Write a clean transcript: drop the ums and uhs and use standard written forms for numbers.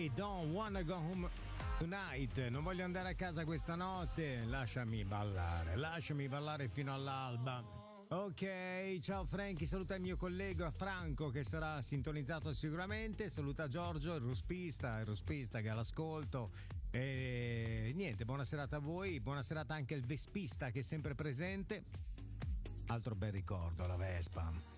I don't wanna go home tonight. Non voglio andare a casa questa notte. Lasciami ballare fino all'alba. Ok, ciao Frankie, saluta il mio collega Franco che sarà sintonizzato sicuramente, saluta Giorgio, il ruspista che è all'ascolto e niente, buona serata a voi, buona serata anche al vespista che è sempre presente. Altro bel ricordo, la Vespa.